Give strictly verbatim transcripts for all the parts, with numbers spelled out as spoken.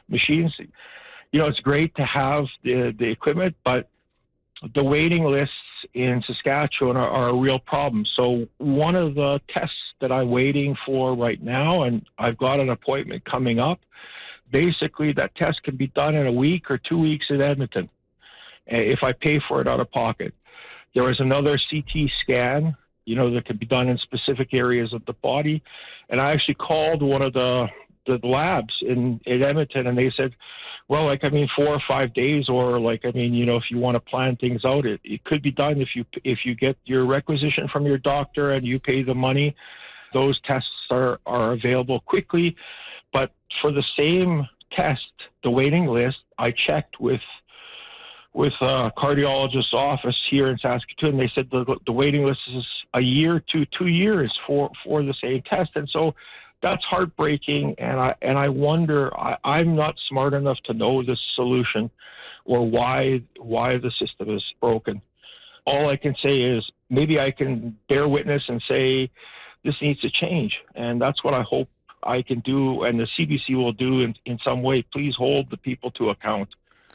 machines. You know, it's great to have the, the equipment, but the waiting lists in Saskatchewan are, are a real problem. So one of the tests that I'm waiting for right now, and I've got an appointment coming up, basically that test can be done in a week or two weeks in Edmonton if I pay for it out of pocket. There is another C T scan, you know, that can be done in specific areas of the body. And I actually called one of the, the labs in, in Edmonton, and they said, well, like, I mean, four or five days, or like, I mean, you know, if you want to plan things out, it, it could be done if you, if you get your requisition from your doctor and you pay the money. Those tests are, are available quickly. But for the same test, the waiting list, I checked with with a cardiologist's office here in Saskatoon. They said the, the waiting list is a year to two years for, for the same test. And so that's heartbreaking. And I, and I wonder, I, I'm not smart enough to know the solution or why, why the system is broken. All I can say is maybe I can bear witness and say this needs to change. And that's what I hope I can do, and the C B C will do in, in some way. Please hold the people to account.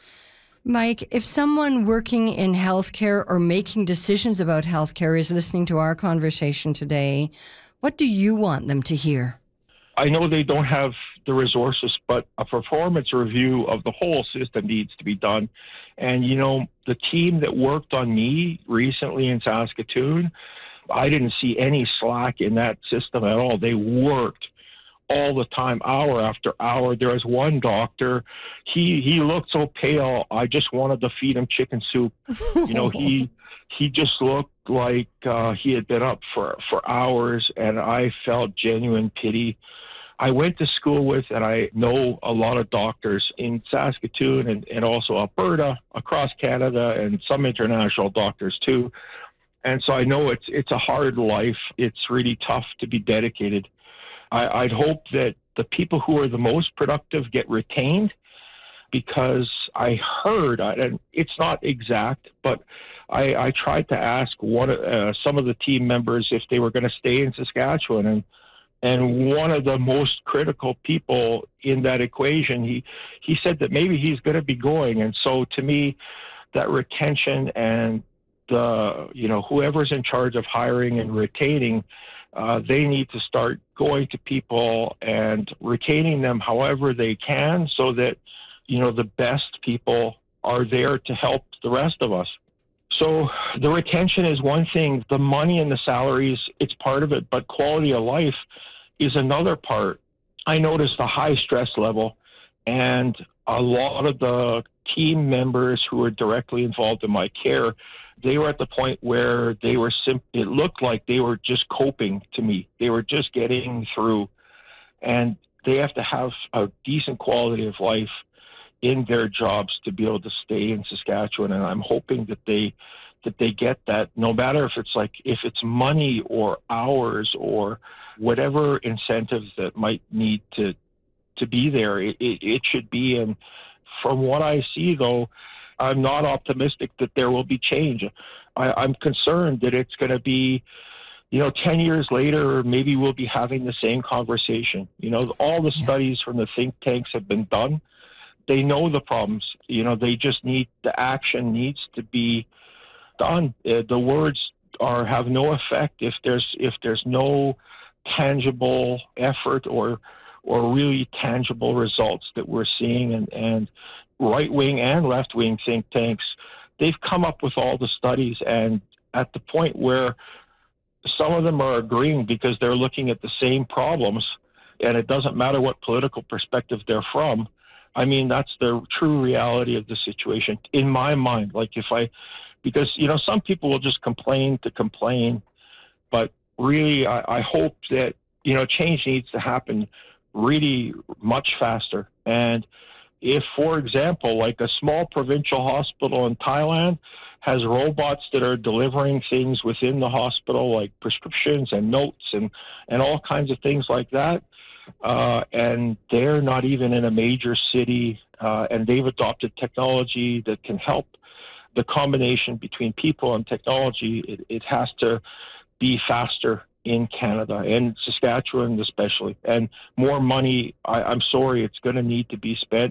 Mike, if someone working in healthcare or making decisions about healthcare is listening to our conversation today, what do you want them to hear? I know they don't have the resources, but a performance review of the whole system needs to be done. And, you know, the team that worked on me recently in Saskatoon, I didn't see any slack in that system at all. They worked all the time, hour after hour. There was one doctor, he he looked so pale, I just wanted to feed him chicken soup. You know, he he just looked like uh, he had been up for, for hours, and I felt genuine pity. I went to school with, and I know a lot of doctors in Saskatoon and, and also Alberta, across Canada, and some international doctors too. And so I know it's it's a hard life. It's really tough to be dedicated. I, I'd hope that the people who are the most productive get retained, because I heard, and it's not exact, but I, I tried to ask one, uh, some of the team members if they were going to stay in Saskatchewan, and and one of the most critical people in that equation, he he said that maybe he's going to be going. And so to me, that retention and the, you know, whoever's in charge of hiring and retaining, Uh, they need to start going to people and retaining them however they can, so that, you know, the best people are there to help the rest of us. So the retention is one thing. The money and the salaries, it's part of it, but quality of life is another part. I noticed a high stress level, and a lot of the team members who were directly involved in my care, they were at the point where they were sim- it looked like they were just coping to me. They were just getting through, and they have to have a decent quality of life in their jobs to be able to stay in Saskatchewan. And I'm hoping that they that they get that, no matter if it's like if it's money or hours or whatever incentives that might need to to be there, it, it, it should be. And from what I see, though, I'm not optimistic that there will be change. I, I'm concerned that it's going to be, you know, ten years later, maybe we'll be having the same conversation. You know, all the studies from the think tanks have been done. They know the problems. You know, they just need, the action needs to be done. Uh, the words are have no effect if there's if there's no tangible effort or or really tangible results that we're seeing. And, and right-wing and left-wing think tanks, they've come up with all the studies, and at the point where some of them are agreeing because they're looking at the same problems, and it doesn't matter what political perspective they're from. I mean, that's the true reality of the situation, in my mind. Like if I, because, you know, some people will just complain to complain, but really I, I hope that, you know, change needs to happen really much faster. And if, for example, like a small provincial hospital in Thailand has robots that are delivering things within the hospital, like prescriptions and notes and, and all kinds of things like that, uh, and they're not even in a major city, uh, and they've adopted technology that can help the combination between people and technology, it, it has to be faster in Canada and Saskatchewan especially. And more money, I, I'm sorry, it's going to need to be spent